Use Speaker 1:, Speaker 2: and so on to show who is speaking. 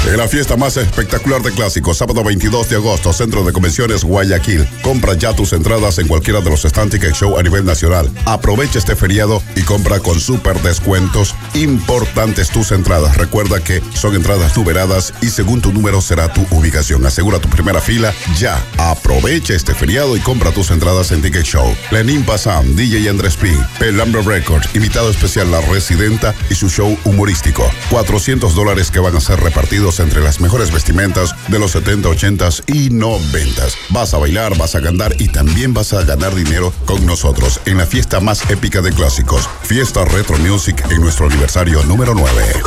Speaker 1: En la fiesta más espectacular de clásicos, sábado 22 de agosto, Centro de Convenciones Guayaquil. Compra ya tus entradas en cualquiera de los stand Ticket Show a nivel nacional. Aprovecha este feriado y compra con súper descuentos importantes tus entradas. Recuerda que son entradas numeradas y según tu número será tu ubicación. Asegura tu primera fila ya. Aprovecha este feriado y compra tus entradas en Ticket Show. Lenín Bazán, DJ Andrés P, Pelambre Records, invitado especial La Residenta y su show humorístico. $400 que van a ser repartidos entre las mejores vestimentas de los 70, 80s y 90s. Vas a bailar, vas a cantar y también vas a ganar dinero con nosotros en la fiesta más épica de clásicos. Fiesta Retro Music en nuestro aniversario número 9.